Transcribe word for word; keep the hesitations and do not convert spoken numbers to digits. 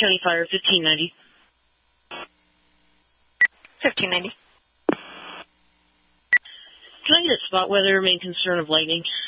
County Fire, fifteen ninety. fifteen ninety. Can I get spot weather, main concern of lightning?